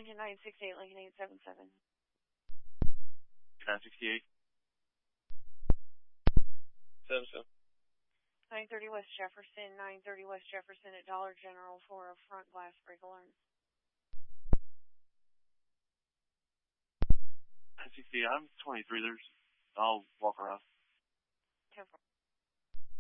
Lincoln 968, Lincoln 877. 968. 77. 930 West Jefferson, 930 West Jefferson at Dollar General for a front glass break alarm. 968, I'm 23. I'll walk around. 10-4.